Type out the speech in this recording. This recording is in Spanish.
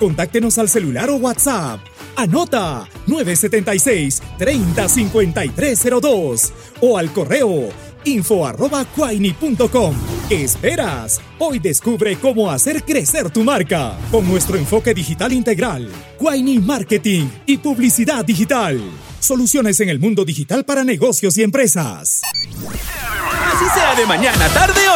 Contáctenos al celular o WhatsApp. Anota 976-305302 o al correo info@quaini.com. ¿Qué esperas? Hoy descubre cómo hacer crecer tu marca con nuestro enfoque digital integral. Quaini Marketing y Publicidad Digital. Soluciones en el mundo digital para negocios y empresas. Así sea de mañana, tarde o